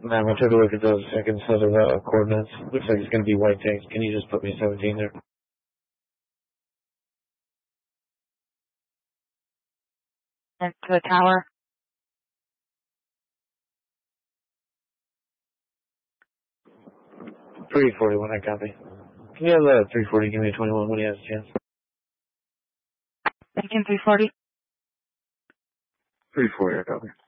Ma'am, I took a look at those second set of coordinates. Looks like it's going to be white text. Can you just put me 17 there? And to the tower. $341, I copy. Can you have 340 give me a 21 when he has a chance? Thinking 340. 340, I copy.